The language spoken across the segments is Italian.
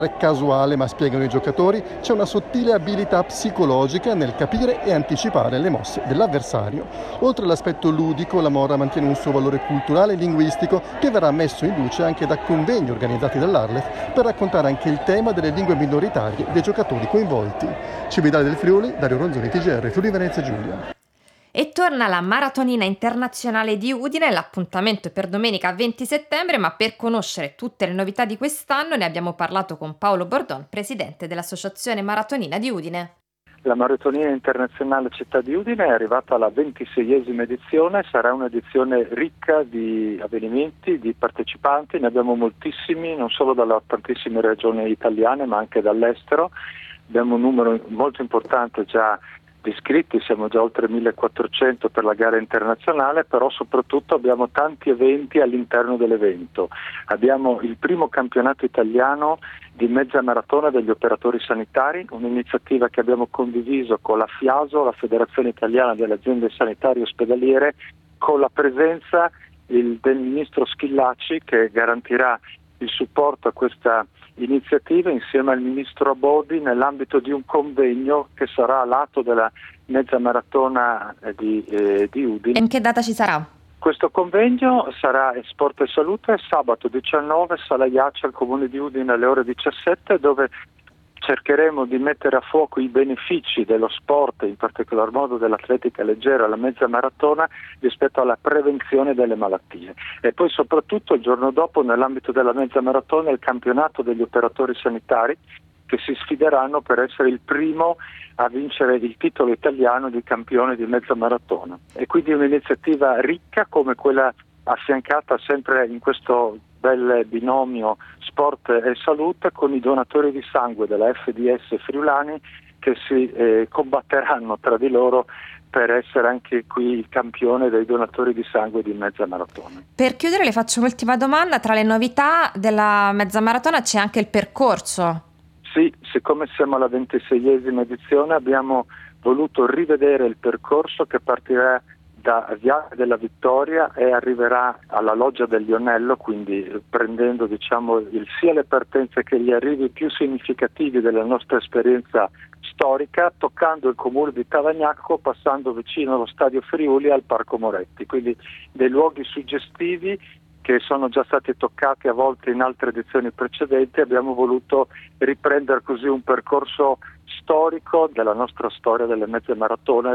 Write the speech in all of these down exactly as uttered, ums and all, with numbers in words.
casuale, ma spiegano i giocatori, c'è una sottile abilità psicologica nel capire e anticipare le mosse dell'avversario. Oltre all'aspetto ludico, la mora mantiene un suo valore culturale e linguistico che verrà messo in luce anche da convegni organizzati dall'Arlef per raccontare anche il tema delle lingue minoritarie dei giocatori coinvolti. Cividale del Friuli, Dario Ronzoni, T G R, Friuli Venezia Giulia. E torna la Maratonina Internazionale di Udine, l'appuntamento è per domenica venti settembre, ma per conoscere tutte le novità di quest'anno ne abbiamo parlato con Paolo Bordon, presidente dell'Associazione Maratonina di Udine. La Maratonina Internazionale Città di Udine è arrivata alla ventiseiesima edizione, sarà un'edizione ricca di avvenimenti, di partecipanti, ne abbiamo moltissimi, non solo dalle tantissime regioni italiane ma anche dall'estero, abbiamo un numero molto importante già di iscritti, siamo già oltre millequattrocento per la gara internazionale, però soprattutto abbiamo tanti eventi all'interno dell'evento. Abbiamo il primo campionato italiano di mezza maratona degli operatori sanitari, un'iniziativa che abbiamo condiviso con la FIASO, la Federazione Italiana delle Aziende Sanitarie Ospedaliere, con la presenza il, del ministro Schillaci che garantirà il supporto a questa iniziativa insieme al ministro Abodi nell'ambito di un convegno che sarà a lato della mezza maratona di, eh, di Udine. E in che data ci sarà? Questo convegno sarà in Sport e Salute sabato diciannove, Sala Iaccia al Comune di Udine alle ore diciassette, dove cercheremo di mettere a fuoco i benefici dello sport, in particolar modo dell'atletica leggera, la mezza maratona, rispetto alla prevenzione delle malattie. E poi soprattutto il giorno dopo, nell'ambito della mezza maratona, il campionato degli operatori sanitari che si sfideranno per essere il primo a vincere il titolo italiano di campione di mezza maratona. E quindi un'iniziativa ricca come quella affiancata sempre in questo bel binomio sport e salute con i donatori di sangue della F D S friulani che si eh, combatteranno tra di loro per essere anche qui il campione dei donatori di sangue di mezza maratona. Per chiudere le faccio un'ultima domanda, tra le novità della mezza maratona c'è anche il percorso. Sì, siccome siamo alla ventiseiesima edizione abbiamo voluto rivedere il percorso che partirà da Viale della Vittoria e arriverà alla Loggia del Lionello, quindi prendendo diciamo il, sia le partenze che gli arrivi più significativi della nostra esperienza storica, toccando il comune di Tavagnacco, passando vicino allo Stadio Friuli e al Parco Moretti, quindi dei luoghi suggestivi che sono già stati toccati a volte in altre edizioni precedenti. Abbiamo voluto riprendere così un percorso storico della nostra storia delle mezze maratone.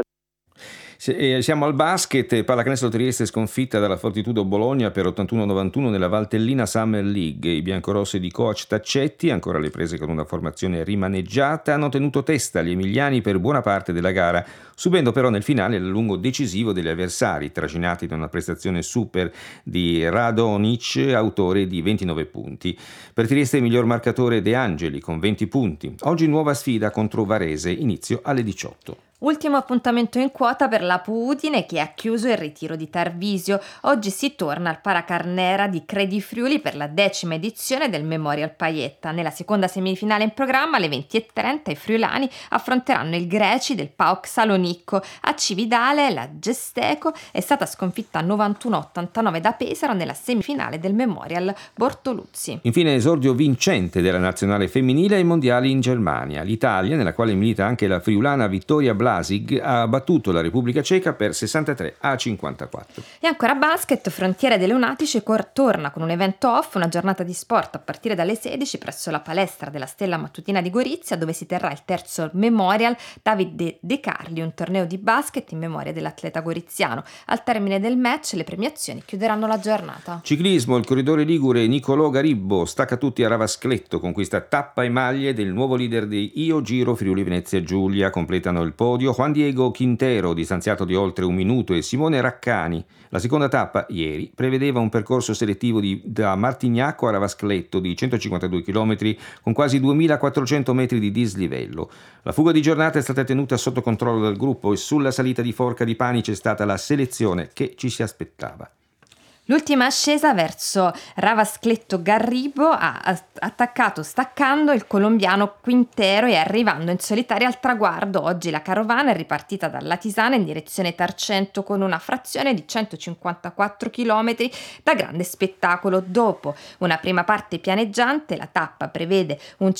Siamo al basket, Pallacanestro Trieste sconfitta dalla Fortitudo Bologna per ottantuno a novantuno nella Valtellina Summer League. I biancorossi di coach Taccetti, ancora alle prese con una formazione rimaneggiata, hanno tenuto testa agli emiliani per buona parte della gara, subendo però nel finale l'allungo decisivo degli avversari, trascinati da una prestazione super di Radonic, autore di ventinove punti. Per Trieste il miglior marcatore De Angeli con venti punti. Oggi nuova sfida contro Varese, inizio alle diciotto. Ultimo appuntamento in quota per la Udine che ha chiuso il ritiro di Tarvisio. Oggi si torna al Paracarnera di Credi Friuli per la decima edizione del Memorial Paietta. Nella seconda semifinale in programma alle venti e trenta i friulani affronteranno il Greci del PAOK Salonicco. A Cividale la Gesteco è stata sconfitta novantuno a ottantanove da Pesaro nella semifinale del Memorial Bortoluzzi. Infine esordio vincente della nazionale femminile ai mondiali in Germania. L'Italia, nella quale milita anche la friulana Vittoria Blasig, ha battuto la Repubblica Ceca per sessantatré a cinquantaquattro. E ancora basket, Frontiere dell'Eunatice torna con un evento off, una giornata di sport a partire dalle sedici presso la palestra della Stella Mattutina di Gorizia, dove si terrà il terzo Memorial David De, De Carli, un torneo di basket in memoria dell'atleta goriziano. Al termine del match le premiazioni chiuderanno la giornata. Ciclismo, il corridore ligure Nicolò Garibbo stacca tutti a Ravascletto, conquista tappa e maglie del nuovo leader di Io Giro Friuli Venezia Giulia, completano il podio Juan Diego Quintero, distanziato di oltre un minuto, e Simone Raccani. La seconda tappa, ieri, prevedeva un percorso selettivo di, da Martignacco a Ravascletto di centocinquantadue chilometri con quasi duemilaquattrocento metri di dislivello. La fuga di giornata è stata tenuta sotto controllo dal gruppo e sulla salita di Forca di Pani c'è stata la selezione che ci si aspettava. L'ultima ascesa verso Ravascletto Garribo ha attaccato staccando il colombiano Quintero e arrivando in solitaria al traguardo. Oggi la carovana è ripartita da Latisana in direzione Tarcento con una frazione di centocinquantaquattro chilometri da grande spettacolo. Dopo una prima parte pianeggiante, la tappa prevede un